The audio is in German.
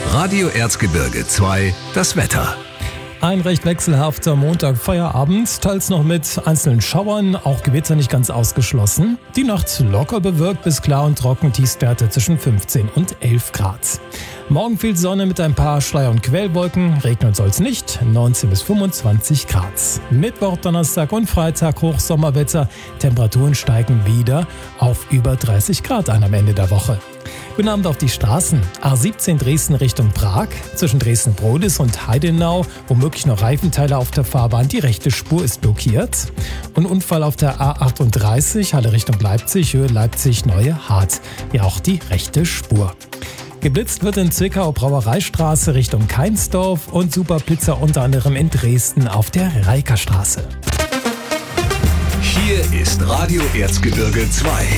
Radio Erzgebirge 2, das Wetter. Ein recht wechselhafter Montag-Feierabend, teils noch mit einzelnen Schauern, auch Gewitter nicht ganz ausgeschlossen. Die Nacht locker bewölkt bis klar und trocken, Tiefstwerte zwischen 15 und 11 Grad. Morgen viel Sonne mit ein paar Schleier- und Quellwolken, regnen soll's nicht, 19 bis 25 Grad. Mittwoch, Donnerstag und Freitag Hochsommerwetter, Temperaturen steigen wieder auf über 30 Grad ein am Ende der Woche. Guten Abend auf die Straßen. A17 Dresden Richtung Prag, zwischen Dresden-Brodis und Heidenau, womöglich noch Reifenteile auf der Fahrbahn. Die rechte Spur ist blockiert. Und Unfall auf der A38, Halle Richtung Leipzig, Höhe Leipzig-Neue Hart. Ja, auch die rechte Spur. Geblitzt wird in Zwickau Brauereistraße Richtung Keinsdorf und Superblitzer unter anderem in Dresden auf der Reikerstraße. Hier ist Radio Erzgebirge 2.